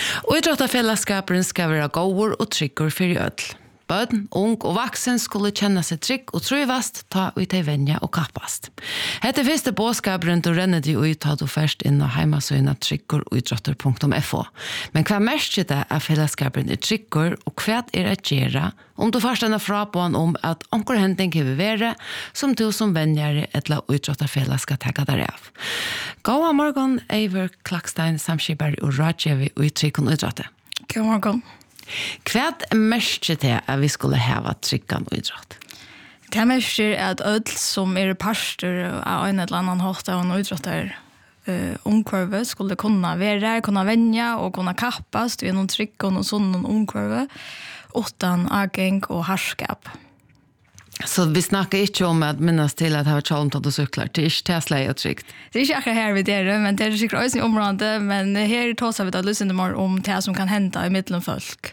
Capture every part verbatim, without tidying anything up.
Og idrottafellesskapen skal være gåer og trygger for ødel. Bøden, ung og vaksen skulle kjenne seg trygg og trøyvast, ta ut ei venja og kappast. Hette første båtskapen du renner de ut ta du først inn av heimasøyna trygger og idrotter punktum f o. Men hva merker det av fellesskapen er trygger, og hva er at gjøre om du først denne fra på han om at anker hending kan være som du som venjere etla idrottafellesskap skal tagga der av. Gåa morgon, Eivor Klakstein, samskipare og rådgjøver og trygg og idrotter. God morgon. Hva er mest til at vi skulle hava tryggan og idrott? Det er mest at ødel som er parster av en eller annen hårdt av en idrotter uh, omkvarve skulle kunne være, kunne venja og kunne kappast ved noen tryggan og sånn omkvarve utan ageng og harskap. Så vi snakker ikke om at minnes til at det var tjalmt at du sykler. Det er ikke Tesla og trygt. Det er ikke akkurat her vi det, men det er sikkert også i området, men her tåser vi da lysende mer om det som kan hente i middelen folk.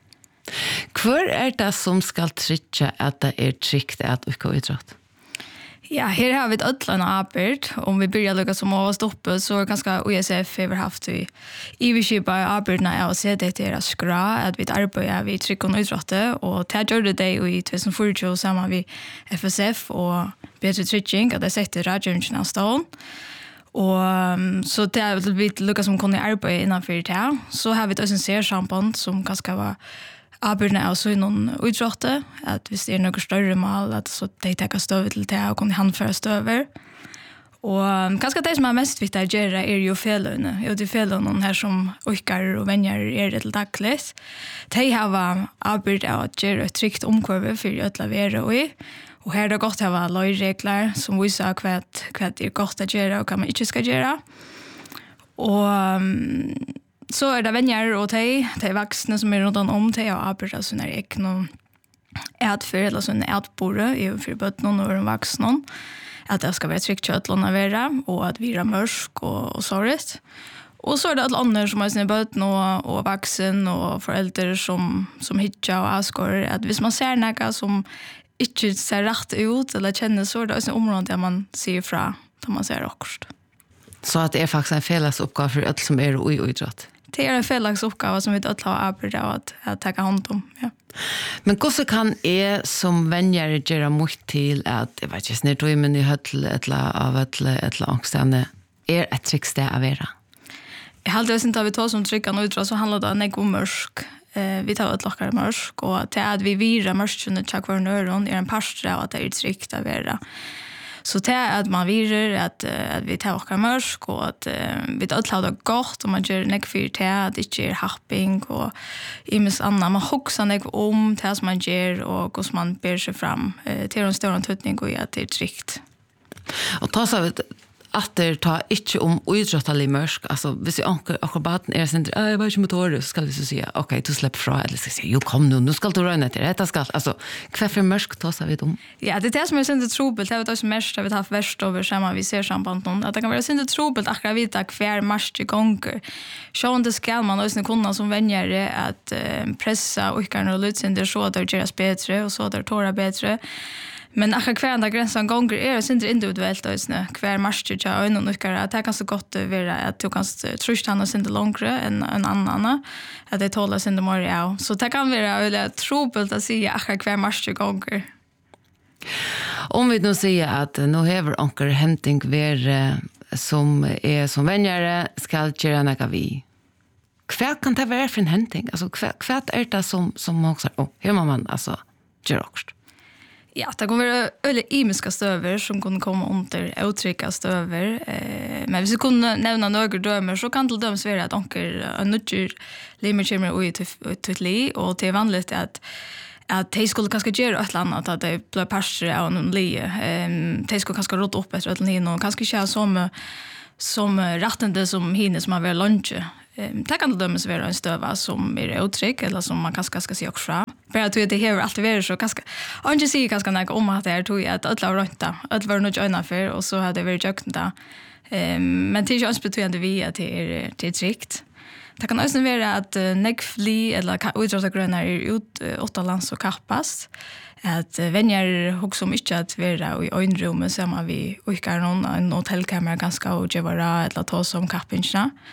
Hvor er det som skal trygge at det er trygt at du ikke har idrott? Ja, her har vi et ødlende arbeid. Om vi begynner lukka som å stoppe, så er ganske U S F har haft i iverskipet arbeidene av å se det til å skra, at vi arbeider ved trygg og idrotte, og det gjør det i tjusen fjortio sammen med F S F og Bedre Trygging, at det setter radioen av stålen. Og så det er vi lukka som kunne arbeide innenfor det. Så har vi et øsensersamband som ganske var arbeidene av så noen idrotte, at hvis det er noe større mål, at så de tenker støve til det og kunne handføre støver. Og kanskje det som er mest viktig å gjøre er jo felene. Jo, det er felene her som orker og venner er det til daglig. De har arbeid av å gjøre et trygt omkvarve for å lavere og i. Og her er det godt å ha løyregler som viser hva, hva det er godt å gjøre og hva man ikke skal gjøre. Og um, så er det venner og de, de voksne som er rundt om de har arbeidet sånn er ikke noe ætfer eller sånn ætbore i for bøttene og de voksne. At det skal være trygt kjøttlån å være, og at vi er mørsk og, og såret. Og så er det alle andre som har sine bøttene og, og vaksen og foreldre som, som hitjer og avskår. At hvis man ser noe som ikke ser rett ut eller kjenner, så er det også en område der man sier fra da man ser akkurat. Så at det er faktisk en felles oppgave for alle som er ui og idrott? Det er en felles oppgave som vi alle har arbeidet av at, at ta hånd om, ja. Men hvordan kan jeg som venner gjøre mot til at, jeg vet ikke, snitt og men i høttel, eller av høttel, eller angstene, er et trygg sted å være? Jeg halte hvis ikke vi tar som trygg og idrott, så handler det ikke om mørsk. Eh, vi tar et lokkere mørsk, og til at vi virer mørskene til hver nøren er en parstre av at det er trygt å være. Så det er at man virer, at, at vi tar okker mørsk, og at uh, vi tar det godt, og man gjør nek for det, at det ikke er happing, og i minst annet. Man hokser nek om det som man gjør, og hvordan man ber seg fram uh, til en større tøtning, og at det er trygt. Og ta seg ut at det tar ikke om idrottelig mørsk, altså hvis jeg anker akrobaten er sånn, jeg vet ikke motorer, så skal vi så si, ok, du slipper fra, eller skal jeg si, jo kom nu, nu skal du røyne til, dette skal, altså, hva for mørsk tar seg vi om? Ja, det er det som er synd trobelt, det er også mest, jeg vil ha verst over sammen vi ser samband noen, at det kan være synd trobelt akkurat vite hver mørk gonger. Sjån det skal man også kunne som venner at uh, pressa ukkerne og lutsynder så at det gjøres bedre, og så at det tårer bedre. Men akkurat hver enda grensen gonger er det synder individuelt også, hver marsjer til øynene og ukker, at det kan så godt være at du kan truske han og synder langere enn en annen, at det tåler synder mer, ja. Så det kan være veldig trobelt å si akkurat hver marsjer gonger. Om vi nå sier at nå hever anker henting være som er som venner skal gjøre noe vi. Hva kan det være for en henting? Altså, hva, hva er det som, som man sier, å, her må man altså gjøre akkurat? Ja, det kan være veldig imiske støver som kunne komme under utrykka støver. Eh, men hvis vi kunne nevne noen dømer, så kan det dømes være at onker nødger limer kommer ut til li, og det er vanlig at at de skulle kanskje gjøre et eller annet, at de ble parstere av noen li. Eh, de skulle kanskje rådde opp etter et eller annet, og kanskje ikke ha som, som rettende som henne som har vært lunsje. Eh, det kan det dømes være en støva som er utrykk, eller som man kanskje skal si også fra. För att det har alltid varit så ganska och inte säga ganska något om att det är tog att alla rönta att var nog ena för och så hade det varit jukt där. Ehm men det är ju också betydande vi att det är det är tryggt. Det kan också vara att neckfli eller utdragsgröna är ut åtta lands och kappast. Att vänner också mycket att vara i ögonrummet som vi orkar någon en hotellkamera ganska och göra eller ta som kappingarna.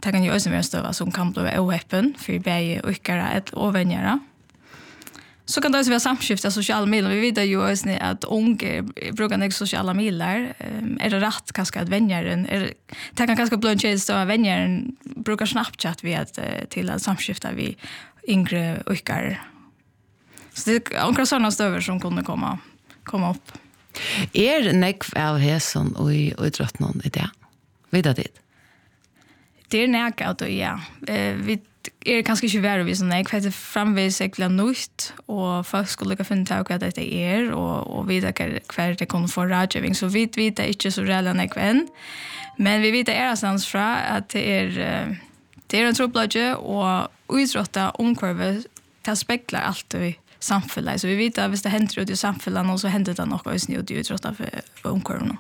det kan ju också vara stöva som kan bli oheppen för bäge och yckare och vänjare. Så kan det också vara samskifta sociala medier. Vi vet ju också att unga brukar inte sociala medier. Är det rätt kanske att vänjaren, är det kan kanske bli en tjej stöva vänjaren brukar Snapchat vi att till att samskifta vi yngre yckare. Så det är några sådana stöver som kunde komma, komma upp. Är nekv av häson och i idrotten i det? Vet du det? Det är näkat och ja. Vi är kanske inte värre vi som nekv. Det är framvis äckliga nytt och folk skulle kunna finna ut vad det är och, och veta hver det kommer få rådgivning. Så vi vet inte så reella nekv än. Men vi vet är stans fra att det är, det är en tropplage och idrotta omkvarvet det speklar allt vi samfunnet. Så vi vet att hvis det händer ut i samfunnet så händer det något också ut i idrotta för omkvarvet.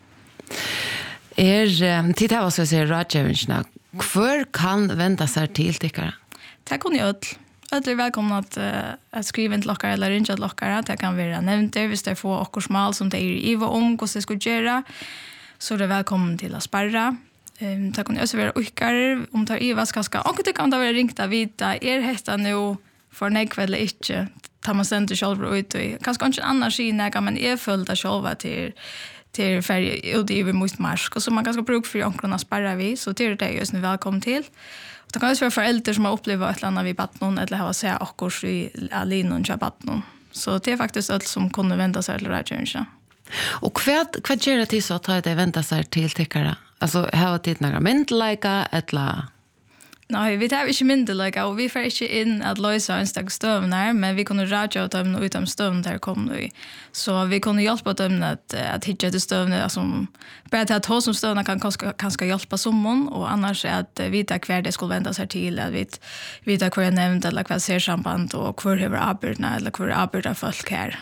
Er, tid här vad ska jag säga, rådgivningarna, hver kan vända sig till tyckare? Det kan jag öll. Öll är välkomna att, uh, att skriva in till lockare eller ringa till lockare. Det kan vara nämnt där, hvis det får åkers mal som det är i Iva om, vad det ska göra. Så är det välkommen till att sparra. Um, det kan också vara uckare om det är Iva ska ska. Och det kan vara ringt att vita, är detta nu för nekv eller inte? Tar man ständer själv ut och kanske inte annars i näga, men är följda själva till till färg ut i mot marsk och så man ganska bruk för onkrarna sparra vi så till det är just nu välkommen till. Och det kan också vara föräldrar som har upplevt ett eller annat vid battnon eller har sett akurs i alinon till battnon. Så det är faktiskt allt som kunde vända sig till rådgivningarna. Och vad vad gör det till så att det vända sig till tyckare? Alltså har det några mentliga eller Nej, vi tar inte myndelige, og vi får ikke inn at løse en stak støvner, men vi kunne rage av dem ut av støvn der kom vi. Så vi kunne hjelpe dem at, at hitte til støvner, altså, bare til at hos som støvner kan kanskje hjelpe sommon, og annars at vite hver det skulle vende seg til, at vi vite hver er nevnt, eller hver ser samband, og hver hever arbeidene, eller hver arbeider folk her.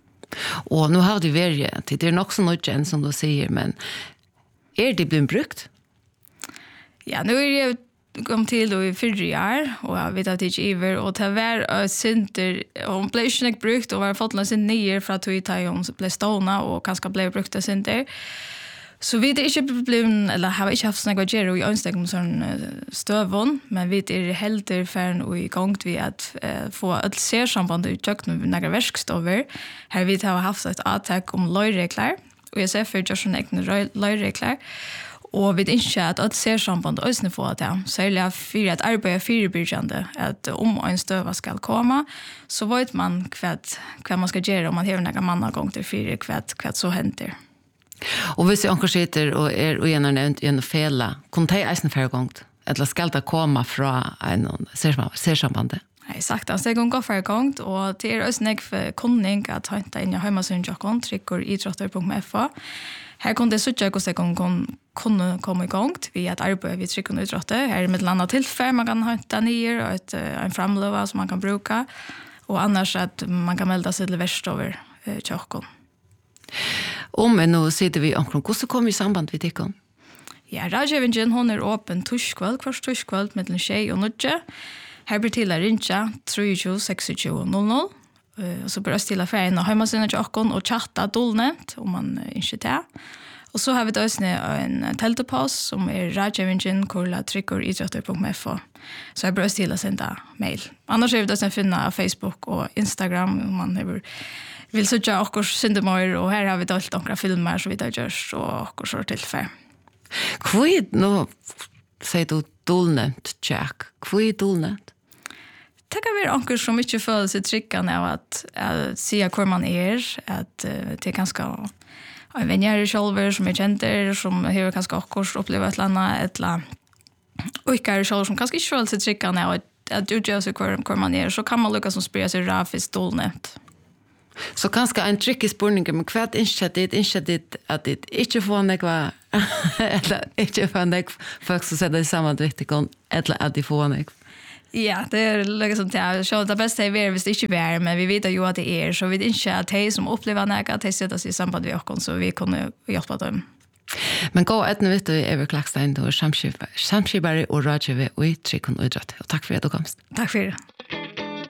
Og nå har du vært, det er nok så nødvendig som du sier, men er det blitt brukt? Ja, nu er det kom till då i fyra år och jag vet att det är över och det var synter och blev inte brukt och var fått sin nyer för att ta i om så blev ståna och kanske blev brukt synter. Så vi det inte blivit eller har inte haft såna grejer i önskning som stövon men vi är helt erfaren och i gång vi att uh, få ett sersamband ut och några verkstover. Här vi har haft ett attack om lojregler och jag ser för just en egen lojregler. Og vi ikke at alt ser samband og øsne få det. Særlig for at arbeidet forebyggende, at om en støva skal komme, så vet man hva, hva man skal gjøre om man har noen mann gang til fire, hva, hva så henter. Og hvis jeg anker sitter og er ugjennom nevnt i en fele, kunne det eisen færre gongt? Eller skal det komme fra en sersambandet? Nej, sagt att det går gå för gångt och det är också nek för kunning att hämta in i hemsidan jag trycker idrotter punkt f o. Här kunde det så jag också kan kunna komma igång vi att arbeta vi trycker idrotter. Här är med landa tillfälle man kan hämta ner och ett en framlöva som man kan bruka och annars att man kan melda sig till värst över tjockon. Om en nu sitter vi omkring hur så kommer i samband vi tycker. Ja, rådgivningen hon är öppen torskväll, kvart torskväll mellan tjej och nudge. Her blir til å ringe tre to seks to null null. Og så blir det til å få inn og hjemmesiden til åkken og chatta dolnett om man ikke det. Og så har vi også en teltepost som er rådgivningen kurla trykker idrotter punkt f o. Så jeg blir til å sende mail. Annars er vi også finne av Facebook og Instagram om man vil, vil søke åkker syndemøyer. Og her har vi delt noen filmer som vi har gjort og åkker så tilfell. Hvor er det nå, sier du dolnett, Jack? Hvor er dolnett? Det kan være anker som ikke føler seg tryggende av at, at si hvor man er, at uh, det er ganske en venner selv som er kjenter, som har ganske akkurat opplevd et eller annet, et eller annet, og ikke er selv som kanskje ikke føler seg tryggende av at, at du gjør seg hvor, hvor man er, så kan man lukke som spyrer seg rafis dolnett. Så kanskje en tricky spurning, men hva er ikke det, ikke det at det ikke får noe, eller ikke får noe folk som setter det sammen til viktig, eller at de får noe? Ja, det er liksom til å se det beste er hvis det ikke er, men vi vet jo at det er, så vi vet ikke at de som opplever noe, at de setter seg i samband med oss, så vi kunne hjelpe dem. Men gå etter vet du, Eva Klakstein, du er samskipare og rådgiver og i Tryggvand og idrott. Og takk for at du kom. Takk for det.